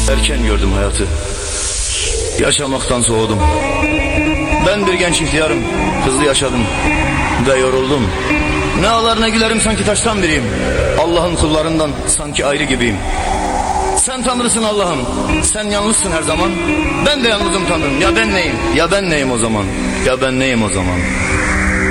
Erken gördüm hayatı, yaşamaktan soğudum. Ben bir genç ihtiyarım, hızlı yaşadım ve yoruldum. Ne ağlar ne gülerim, sanki taştan biriyim. Allah'ın kullarından sanki ayrı gibiyim. Sen Tanrısın Allah'ım, sen yalnızsın her zaman. Ben de yalnızım Tanrım, ya ben neyim? Ya ben neyim o zaman? Ya ben neyim o zaman?